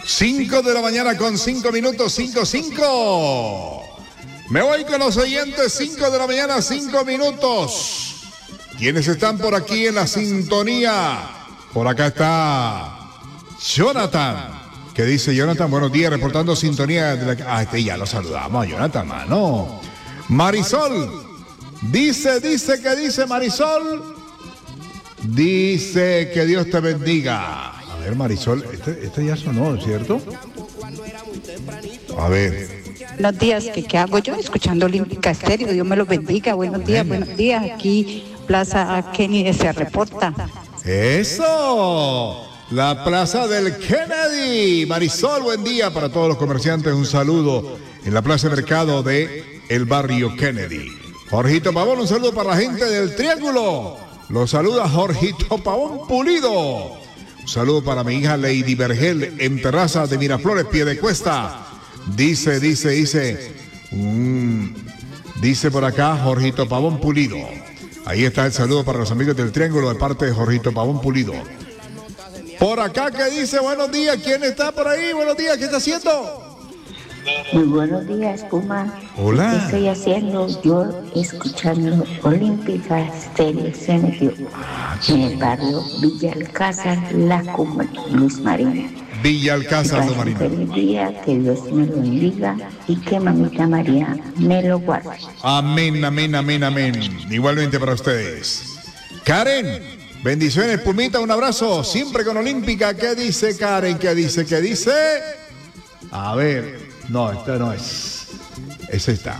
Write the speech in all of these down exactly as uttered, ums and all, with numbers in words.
cinco de la mañana con cinco minutos, cinco, cinco. Me voy con los oyentes, cinco de la mañana, cinco minutos. ¿Quiénes están por aquí en la sintonía? Por acá está Jonathan. ¿Qué dice Jonathan? Buenos días, reportando sintonía de la... Ah, este ya lo saludamos a Jonathan, mano. Marisol. Dice, dice, que dice Marisol. Dice que Dios te bendiga. A ver, Marisol, este, este ya sonó, ¿cierto? A ver. Buenos días, ¿qué, qué hago yo? Escuchando Olímpica Estéreo, Dios me los bendiga. Buenos días, buenos días. Aquí Plaza Kennedy se reporta. ¡Eso! La Plaza del Kennedy. Marisol, buen día para todos los comerciantes. Un saludo en la Plaza de Mercado de el barrio Kennedy. Jorgito Pavón, un saludo para la gente del Triángulo. Los saluda Jorgito Pavón Pulido. Un saludo para mi hija Lady Vergel en Terraza de Miraflores, Piedecuesta. Dice, dice, dice, um, dice por acá Jorgito Pavón Pulido. Ahí está el saludo para los amigos del Triángulo de parte de Jorgito Pavón Pulido. Por acá que dice, buenos días, ¿quién está por ahí? Buenos días, ¿qué está haciendo? Muy buenos días, Puma. Hola. ¿Qué estoy haciendo? Yo escuchando Olímpica Estéreo se metió en el barrio Villa Alcázar, La Cumbre, Luz Marina. Villa Alcázar, Luz Marina. Feliz día, que Dios me lo bendiga y que Mamita María me lo guarde. Amén, amén, amén, amén. Igualmente para ustedes. Karen, bendiciones, Pumita, un abrazo. Siempre con Olímpica. ¿Qué dice Karen? ¿Qué dice? ¿Qué dice? A ver, no, esta no es. Esa está.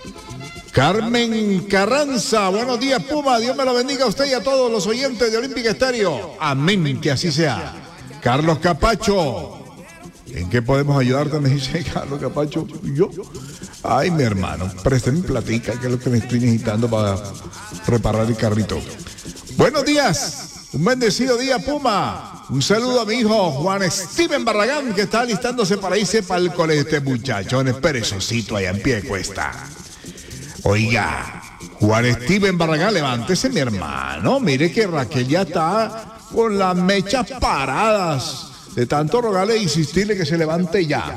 Carmen Carranza, buenos días, Puma. Dios me lo bendiga a usted y a todos los oyentes de Olímpica Estéreo. Amén, que así sea. Carlos Capacho, ¿en qué podemos ayudarte? Me dice Carlos Capacho. Yo, ay, mi hermano, présteme platica, que es lo que me estoy necesitando para reparar el carrito. Buenos días, un bendecido día, Puma. Un saludo a mi hijo Juan Steven Barragán, que está alistándose para irse para el colegio. Este muchachón es perezosito allá en Piedecuesta. Oiga, Juan Steven Barragán, levántese, mi hermano. Mire que Raquel ya está con las mechas paradas de tanto rogarle e insistirle que se levante ya.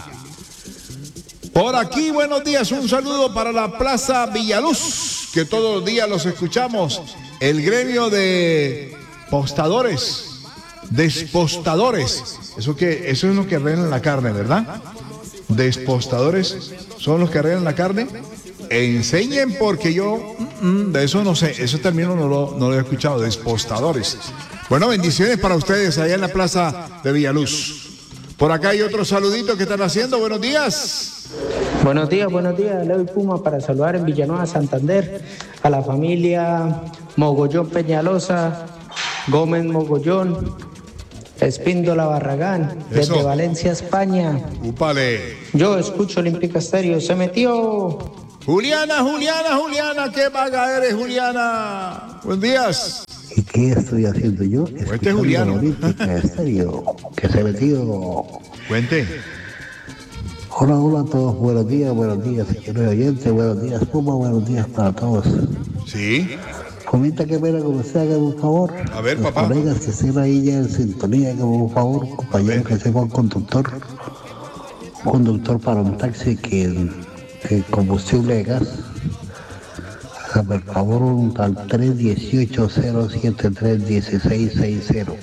Por aquí, buenos días, un saludo para la Plaza Villaluz, que todos los días los escuchamos. El gremio de postadores, despostadores. Eso que, eso es lo que arreglan la carne, ¿verdad? Despostadores son los que arreglan la carne. Enseñen, porque yo mm, de eso no sé, ese término no lo, no lo he escuchado, despostadores. Bueno, bendiciones para ustedes allá en la Plaza de Villaluz. Por acá hay otro saludito que están haciendo. Buenos días. Buenos días, buenos días. Le doy Puma para saludar en Villanueva, Santander, a la familia Mogollón Peñalosa, Gómez Mogollón, Espíndola Barragán, desde Eso. Valencia, España. Úpale. Yo escucho Olímpica Estéreo, se metió. Juliana, Juliana, Juliana, qué vaga eres, Juliana. Buenos días. ¿Y qué estoy haciendo yo? Cuente, Juliano. Olímpica Estéreo, que se metió. Cuente. Hola, hola a todos, buenos días, buenos días, señores oyentes, buenos días, Puma, buenos días para todos. Sí. Comenta que pena como usted haga un favor. A ver, los papá. colegas que estén ahí ya en sintonía, como un favor, compañero que sea un conductor, conductor para un taxi que, que combustible de gas. Por favor, un tal tres uno ocho, cero siete tres, uno seis seis cero.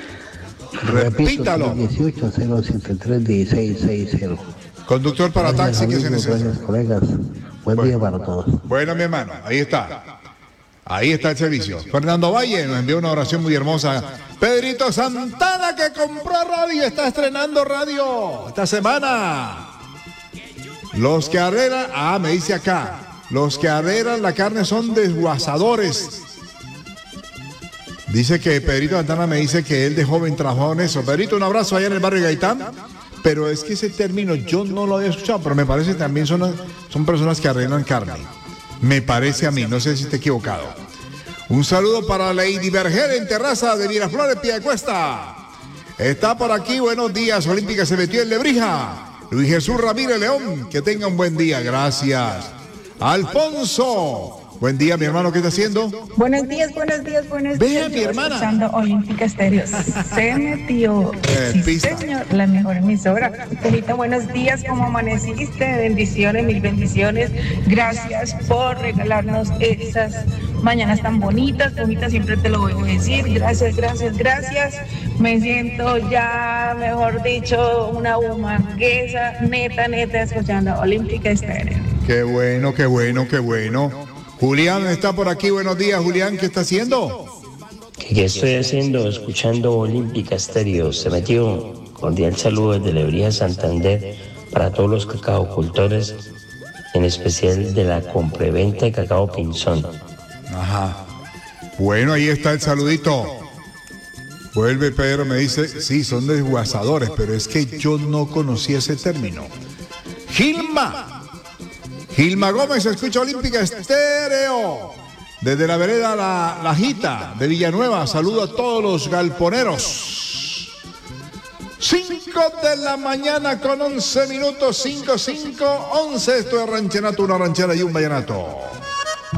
Repítalo. tres uno ocho, cero siete tres, uno seis seis cero. Conductor para Gracias, taxi que se amigos, necesita. gracias, colegas. Buen Bueno. día para todos. Bueno, mi hermano, ahí está. Ahí está el servicio. Fernando Valle nos envió una oración muy hermosa. Pedrito Santana, que compró radio, está estrenando radio esta semana. Los que arreglan, ah, me dice acá, los que arreglan la carne son desguazadores. Dice que Pedrito Santana me dice que él de joven trabajó en eso. Pedrito, un abrazo allá en el barrio Gaitán. Pero es que ese término yo no lo había escuchado, pero me parece que también son, son personas que arreglan carne. Me parece a mí, no sé si estoy equivocado. Un saludo para Lady Vergel en Terraza de Miraflores, Piedecuesta. Está por aquí, buenos días. Olímpica se metió en Lebrija. Luis Jesús Ramírez León, que tenga un buen día, gracias. Alfonso, Buen día, mi hermano, ¿qué está haciendo? Buenos días, buenos días, buenos Vea, días. mi hermana. Escuchando Olímpica Estéreo. Se metió. Eh, Sí, pista. señor, la mejor emisora. Felita, buenos días, ¿cómo amaneciste? Bendiciones, mil bendiciones. Gracias por regalarnos esas mañanas tan bonitas, bonitas, siempre te lo voy a decir. Gracias, gracias, gracias. Me siento ya, mejor dicho, una bumanguesa, neta, neta, escuchando Olímpica Estéreo. Qué bueno, qué bueno, qué bueno. Julián está por aquí. Buenos días, Julián. ¿Qué está haciendo? ¿Qué, qué estoy haciendo? Escuchando Olímpica Estéreo. Se metió. Cordial saludo desde Lebrija, Santander, para todos los cacaocultores, en especial de la compraventa de cacao Pinzón. Ajá. Bueno, ahí está el saludito. Vuelve Pedro, me dice, sí, son desguazadores, pero es que yo no conocía ese término. Gilma. Gilma Gómez, escucha Olímpica Estéreo. Desde la vereda La Lajita de Villanueva, saludo a todos los galponeros. cinco de la mañana con once minutos, cinco, cinco, once. Esto es Ranchenato, una ranchera y un vallenato.